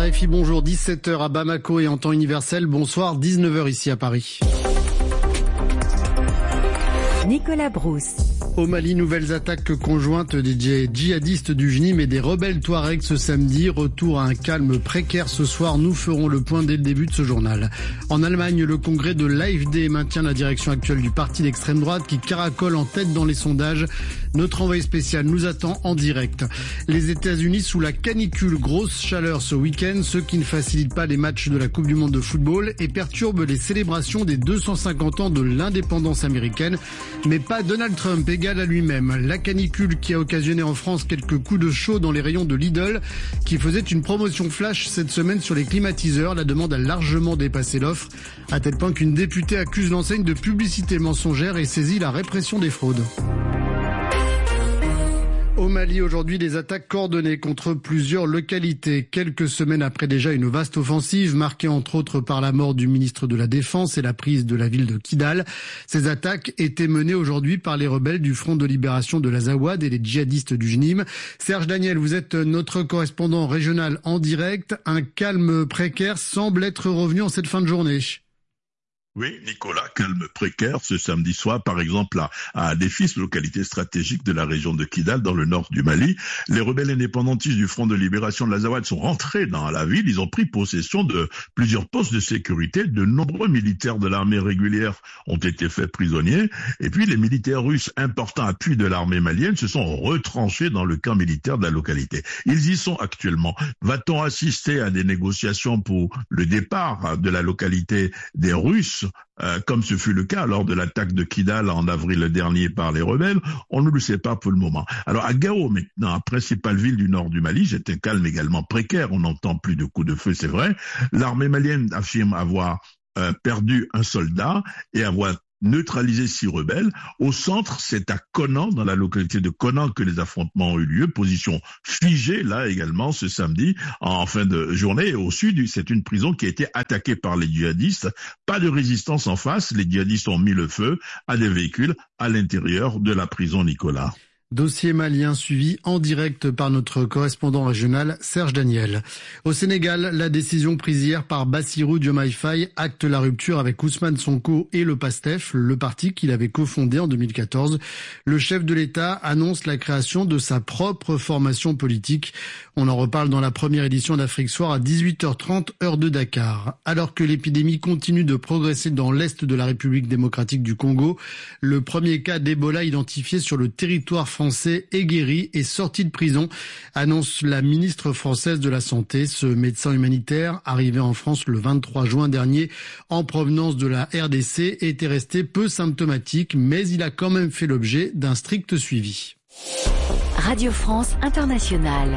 RFI, bonjour, 17h à Bamako et en temps universel, bonsoir, 19h ici à Paris. Nicolas Brousse. Au Mali, nouvelles attaques conjointes des djihadistes du JNIM et des rebelles Touaregs ce samedi. Retour à un calme précaire ce soir. Nous ferons le point dès le début de ce journal. En Allemagne, le congrès de l'AfD maintient la direction actuelle du parti d'extrême droite qui caracole en tête dans les sondages. Notre envoyé spécial nous attend en direct. Les États-Unis sous la canicule, grosse chaleur ce week-end, ce qui ne facilite pas les matchs de la Coupe du Monde de football et perturbe les célébrations des 250 ans de l'indépendance américaine. Mais pas Donald Trump, égal à lui-même. La canicule qui a occasionné en France quelques coups de chaud dans les rayons de Lidl, qui faisait une promotion flash cette semaine sur les climatiseurs. La demande a largement dépassé l'offre, à tel point qu'une députée accuse l'enseigne de publicité mensongère et saisit la répression des fraudes. Au Mali, aujourd'hui, des attaques coordonnées contre plusieurs localités. Quelques semaines après déjà une vaste offensive, marquée entre autres par la mort du ministre de la Défense et la prise de la ville de Kidal. Ces attaques étaient menées aujourd'hui par les rebelles du Front de libération de l'Azawad et les djihadistes du JNIM. Serge Daniel, vous êtes notre correspondant régional en direct. Un calme précaire semble être revenu en cette fin de journée. Oui, Nicolas, calme précaire ce samedi soir, par exemple, à Adéfis, localité stratégique de la région de Kidal, dans le nord du Mali. Les rebelles indépendantistes du Front de libération de l'Azawad sont rentrés dans la ville. Ils ont pris possession de plusieurs postes de sécurité. De nombreux militaires de l'armée régulière ont été faits prisonniers. Et puis, les militaires russes, importants appui de l'armée malienne, se sont retranchés dans le camp militaire de la localité. Ils y sont actuellement. Va-t-on assister à des négociations pour le départ de la localité des Russes, comme ce fut le cas lors de l'attaque de Kidal en avril dernier par les rebelles? On ne le sait pas pour le moment. Alors à Gao maintenant, principale ville du nord du Mali, c'est un calme également précaire, on n'entend plus de coups de feu, c'est vrai. L'armée malienne affirme avoir perdu un soldat et avoir neutralisé 6 rebelles. Au centre, c'est à Konan, dans la localité de Konan, que les affrontements ont eu lieu. Position figée, là également, ce samedi, en fin de journée. Et au sud, c'est une prison qui a été attaquée par les djihadistes. Pas de résistance en face. Les djihadistes ont mis le feu à des véhicules à l'intérieur de la prison, Nicolas. Dossier malien suivi en direct par notre correspondant régional Serge Daniel. Au Sénégal, la décision prise hier par Bassirou Diomaye Faye acte la rupture avec Ousmane Sonko et le PASTEF, le parti qu'il avait cofondé en 2014. Le chef de l'État annonce la création de sa propre formation politique. On en reparle dans la première édition d'Afrique Soir à 18h30 heure de Dakar. Alors que l'épidémie continue de progresser dans l'est de la République démocratique du Congo, le premier cas d'Ebola identifié sur le territoire français est guéri et sorti de prison, annonce la ministre française de la Santé. Ce médecin humanitaire, arrivé en France le 23 juin dernier en provenance de la RDC, était resté peu symptomatique, mais il a quand même fait l'objet d'un strict suivi. Radio France Internationale.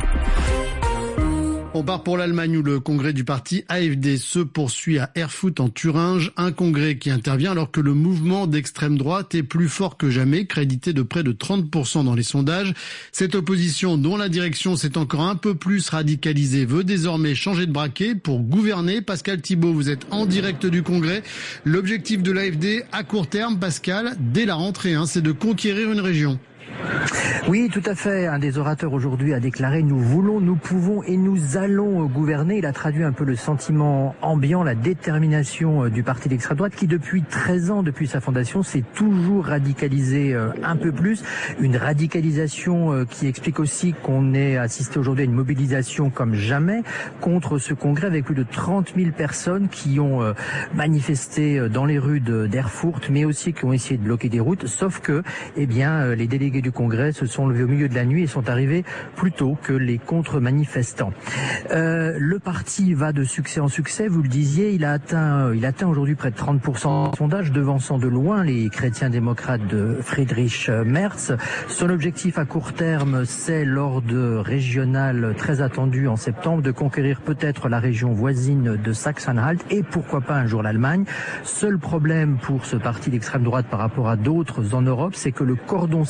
On part pour l'Allemagne où le congrès du parti AfD se poursuit à Erfurt en Thuringe. Un congrès qui intervient alors que le mouvement d'extrême droite est plus fort que jamais, crédité de près de 30% dans les sondages. Cette opposition, dont la direction s'est encore un peu plus radicalisée, veut désormais changer de braquet pour gouverner. Pascal Thibault, vous êtes en direct du congrès. L'objectif de l'AfD à court terme, Pascal, dès la rentrée, c'est de conquérir une région. Oui, tout à fait. Un des orateurs aujourd'hui a déclaré « Nous voulons, nous pouvons et nous allons gouverner ». Il a traduit un peu le sentiment ambiant, la détermination du parti d'extrême droite qui depuis 13 ans, depuis sa fondation, s'est toujours radicalisé un peu plus. Une radicalisation qui explique aussi qu'on ait assisté aujourd'hui à une mobilisation comme jamais contre ce congrès avec plus de 30 000 personnes qui ont manifesté dans les rues d'Erfurt, mais aussi qui ont essayé de bloquer des routes, sauf que, les délégués du congrès se sont levés au milieu de la nuit et sont arrivés plus tôt que les contre-manifestants. Le parti va de succès en succès, vous le disiez, il a atteint aujourd'hui près de 30% de sondage, devançant de loin les chrétiens démocrates de Friedrich Merz. Son objectif à court terme, c'est lors de régionales très attendues en septembre, de conquérir peut-être la région voisine de Saxe-Anhalt et pourquoi pas un jour l'Allemagne. Seul problème pour ce parti d'extrême droite par rapport à d'autres en Europe, c'est que le cordon sanitaire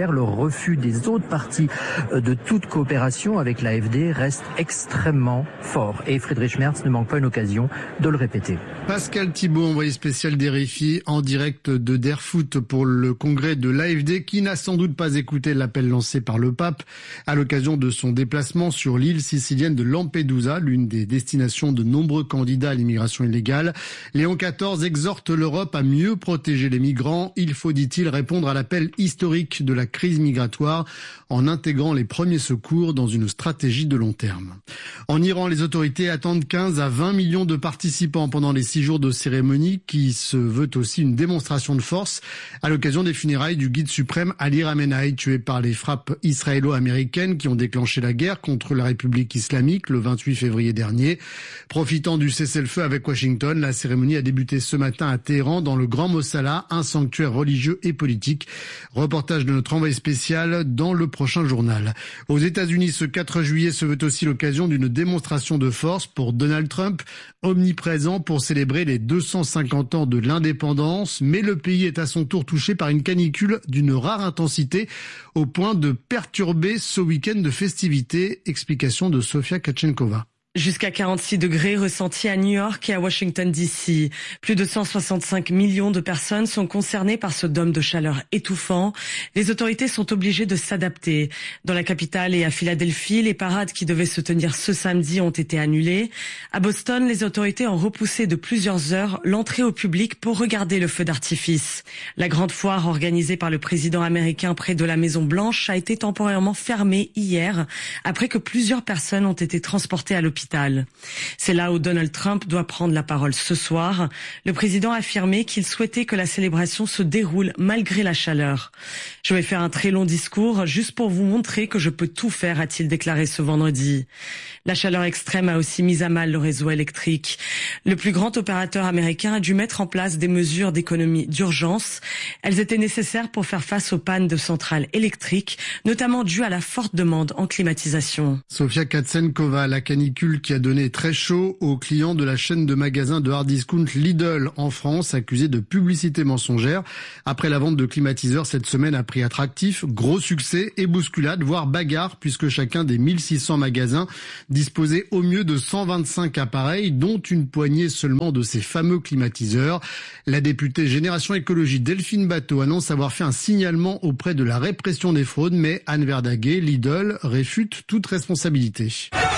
clair. Le refus des autres partis de toute coopération avec l'AfD reste extrêmement fort. Et Friedrich Merz ne manque pas une occasion de le répéter. Pascal Thibault, envoyé spécial d'RFI en direct de Derfoot pour le congrès de l'AfD, qui n'a sans doute pas écouté l'appel lancé par le pape à l'occasion de son déplacement sur l'île sicilienne de Lampedusa, l'une des destinations de nombreux candidats à l'immigration illégale. Léon XIV exhorte l'Europe à mieux protéger les migrants. Il faut, dit-il, répondre à l'appel historique de la crise migratoire en intégrant les premiers secours dans une stratégie de long terme. En Iran, les autorités attendent 15 à 20 millions de participants pendant les 6 jours de cérémonie qui se veut aussi une démonstration de force à l'occasion des funérailles du guide suprême Ali Khamenei, tué par les frappes israélo-américaines qui ont déclenché la guerre contre la République islamique le 28 février dernier. Profitant du cessez-le-feu avec Washington, la cérémonie a débuté ce matin à Téhéran dans le Grand Mossala, un sanctuaire religieux et politique. Reportage de notre envoyé spécial dans le prochain journal. Aux États-Unis, ce 4 juillet se veut aussi l'occasion d'une démonstration de force pour Donald Trump, omniprésent pour célébrer les 250 ans de l'indépendance, mais le pays est à son tour touché par une canicule d'une rare intensité au point de perturber ce week-end de festivités. Explication de Sofia Katchenkova. Jusqu'à 46 degrés ressentis à New York et à Washington DC. Plus de 165 millions de personnes sont concernées par ce dôme de chaleur étouffant. Les autorités sont obligées de s'adapter. Dans la capitale et à Philadelphie, les parades qui devaient se tenir ce samedi ont été annulées. À Boston, les autorités ont repoussé de plusieurs heures l'entrée au public pour regarder le feu d'artifice. La grande foire organisée par le président américain près de la Maison Blanche a été temporairement fermée hier après que plusieurs personnes ont été transportées à l'hôpital. C'est là où Donald Trump doit prendre la parole ce soir. Le président a affirmé qu'il souhaitait que la célébration se déroule malgré la chaleur. Je vais faire un très long discours juste pour vous montrer que je peux tout faire, a-t-il déclaré ce vendredi. La chaleur extrême a aussi mis à mal le réseau électrique. Le plus grand opérateur américain a dû mettre en place des mesures d'économie d'urgence. Elles étaient nécessaires pour faire face aux pannes de centrales électriques, notamment dues à la forte demande en climatisation. Sofia Katchenkova, la canicule qui a donné très chaud aux clients de la chaîne de magasins de hard discount Lidl en France, accusés de publicité mensongère. Après la vente de climatiseurs cette semaine à prix attractif, gros succès et bousculade, voire bagarre, puisque chacun des 1600 magasins disposait au mieux de 125 appareils, dont une poignée seulement de ces fameux climatiseurs. La députée Génération Écologie Delphine Batteau annonce avoir fait un signalement auprès de la répression des fraudes, mais Anne Verdaguet, Lidl, réfute toute responsabilité.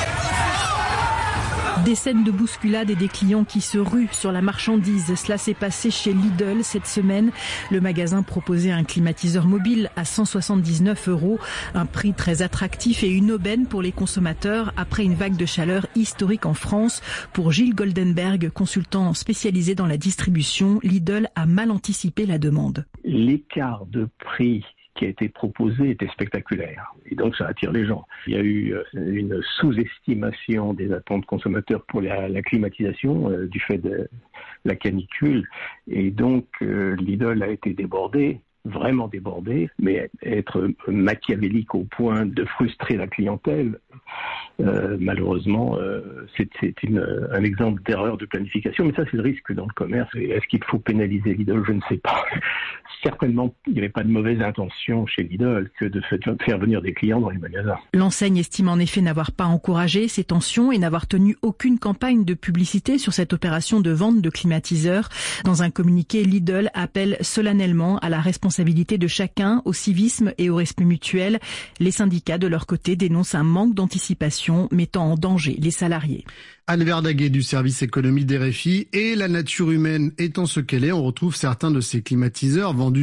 Des scènes de bousculade et des clients qui se ruent sur la marchandise. Cela s'est passé chez Lidl cette semaine. Le magasin proposait un climatiseur mobile à 179 €, un prix très attractif et une aubaine pour les consommateurs après une vague de chaleur historique en France. Pour Gilles Goldenberg, consultant spécialisé dans la distribution, Lidl a mal anticipé la demande. L'écart de prix qui a été proposé était spectaculaire. Et donc, ça attire les gens. Il y a eu une sous-estimation des attentes consommateurs pour la climatisation du fait de la canicule. Et donc, Lidl a été débordé, vraiment débordé, mais être machiavélique au point de frustrer la clientèle, malheureusement, c'est un exemple d'erreur de planification. Mais ça, c'est le risque dans le commerce. Et est-ce qu'il faut pénaliser Lidl? Je ne sais pas. Certainement, il n'y avait pas de mauvaise intention chez Lidl que de faire venir des clients dans les magasins. L'enseigne estime en effet n'avoir pas encouragé ces tensions et n'avoir tenu aucune campagne de publicité sur cette opération de vente de climatiseurs. Dans un communiqué, Lidl appelle solennellement à la responsabilité de chacun, au civisme et au respect mutuel. Les syndicats, de leur côté, dénoncent un manque d'anticipation mettant en danger les salariés. Anne Verdaguet du service économie d'RFI. Et la nature humaine étant ce qu'elle est, on retrouve certains de ces climatiseurs vendus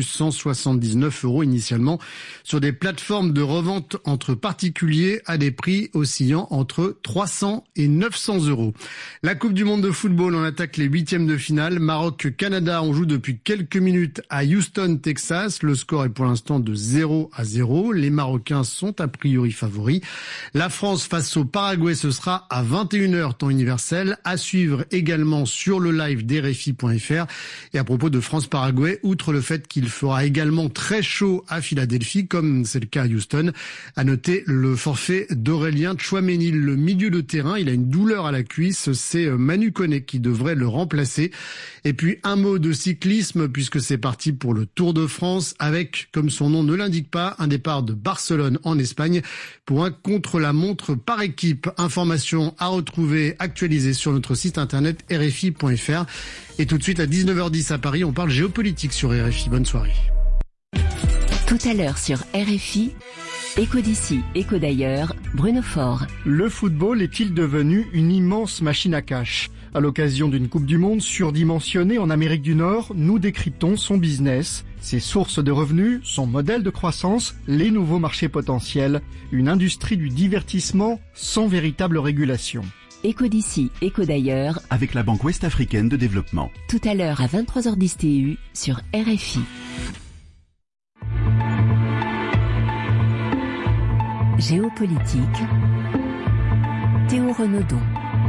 179 € initialement sur des plateformes de revente entre particuliers à des prix oscillant entre 300 et 900 €. La Coupe du monde de football, on attaque les 8e de finale. Maroc-Canada, on joue depuis quelques minutes à Houston, Texas. Le score est pour l'instant de 0-0. Les Marocains sont a priori favoris. La France face au Paraguay, ce sera à 21h, temps universel, à suivre également sur le live d'RFI.fr. Et à propos de France-Paraguay, outre le fait qu'il fera également très chaud à Philadelphie, comme c'est le cas à Houston, à noter le forfait d'Aurélien Tchouaméni, le milieu de terrain. Il a une douleur à la cuisse, c'est Manu Koné qui devrait le remplacer. Et puis un mot de cyclisme, puisque c'est parti pour le Tour de France. France avec, comme son nom ne l'indique pas, un départ de Barcelone en Espagne pour un contre-la-montre par équipe. Information à retrouver actualisée sur notre site internet rfi.fr. Et tout de suite à 19h10 à Paris, on parle géopolitique sur RFI. Bonne soirée. Tout à l'heure sur RFI, Écho d'ici, écho d'ailleurs, Bruno Faure. Le football est-il devenu une immense machine à cash ? À l'occasion d'une Coupe du Monde surdimensionnée en Amérique du Nord, nous décryptons son business, ses sources de revenus, son modèle de croissance, les nouveaux marchés potentiels, une industrie du divertissement sans véritable régulation. Écho d'ici, écho d'ailleurs, avec la Banque Ouest-Africaine de Développement. Tout à l'heure à 23h10 TU sur RFI. Géopolitique, Théo Renaudon.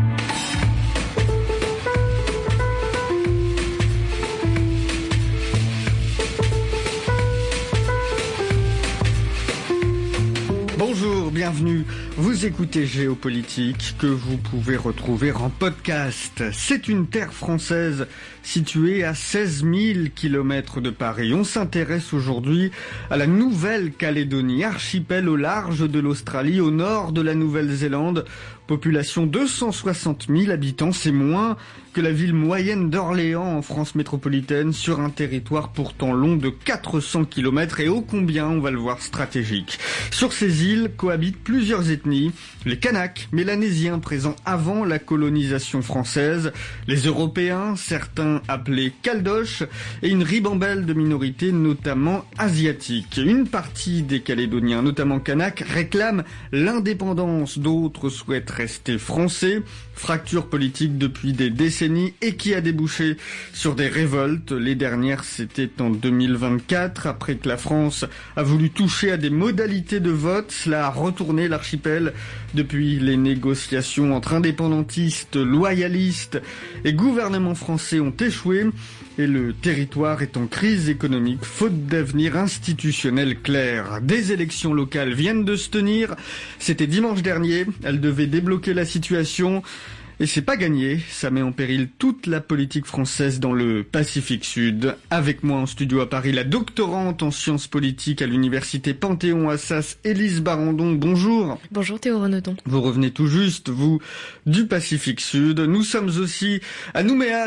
Bonjour, bienvenue. Vous écoutez Géopolitique que vous pouvez retrouver en podcast. C'est une terre française située à 16 000 km de Paris. On s'intéresse aujourd'hui à la Nouvelle-Calédonie, archipel au large de l'Australie, au nord de la Nouvelle-Zélande. Population 260 000 habitants, c'est moins que la ville moyenne d'Orléans en France métropolitaine, sur un territoire pourtant long de 400 km et ô combien, on va le voir, stratégique. Sur ces îles cohabitent plusieurs ethnies, les Kanaks, mélanésiens présents avant la colonisation française, les Européens, certains appelés Caldoches, et une ribambelle de minorités, notamment asiatiques. Une partie des Calédoniens, notamment Kanaks, réclament l'indépendance, d'autres souhaitent rester français, fracture politique depuis des décennies et qui a débouché sur des révoltes. Les dernières, c'était en 2024, après que la France a voulu toucher à des modalités de vote. Cela a retourné l'archipel depuis les négociations entre indépendantistes, loyalistes et gouvernement français ont échoué. Et le territoire est en crise économique, faute d'avenir institutionnel clair. Des élections locales viennent de se tenir. C'était dimanche dernier. Elles devaient débloquer la situation. Et c'est pas gagné, ça met en péril toute la politique française dans le Pacifique Sud. Avec moi en studio à Paris, la doctorante en sciences politiques à l'université Panthéon-Assas, Élise Barandon. Bonjour. Bonjour Théo Renaudon. Vous revenez tout juste, vous, du Pacifique Sud. Nous sommes aussi à Nouméa,